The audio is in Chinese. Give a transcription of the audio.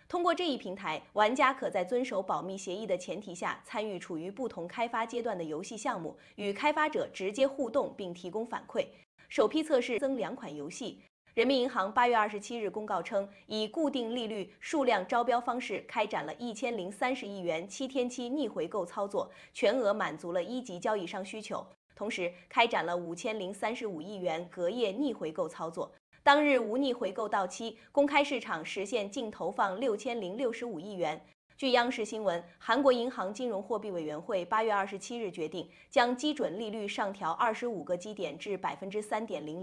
通过这一平台，玩家可在遵守保密协议的前提下，参与处于不同开发阶段的游戏项目，与开发者直接互动并提供反馈。首批测试增2款游戏。人民银行8月27日公告称，以固定利率数量招标方式开展了1030亿元7天期逆回购操作，全额满足了一级交易商需求。同时，开展了5035亿元隔夜逆回购操作。当日无逆回购到期，公开市场实现净投放6065亿元。据央视新闻，韩国银行金融货币委员会8月27日决定，将基准利率上调25个基点至3.00%。